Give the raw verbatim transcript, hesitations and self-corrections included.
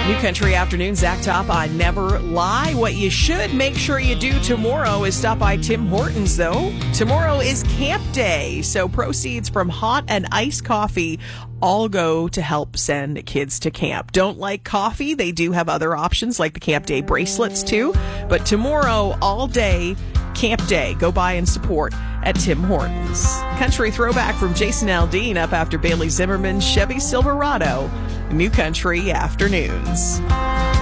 New Country Afternoon, Zach Top, I never lie. What you should make sure you do tomorrow is stop by Tim Hortons, though. Tomorrow is Camp Day, so proceeds from hot and iced coffee all go to help send kids to camp. Don't like coffee? They do have other options like the Camp Day bracelets, too. But tomorrow, all day, Camp Day. Go by and support at Tim Hortons. Country throwback from Jason Aldean up after Bailey Zimmerman's Chevy Silverado. New Country Afternoons.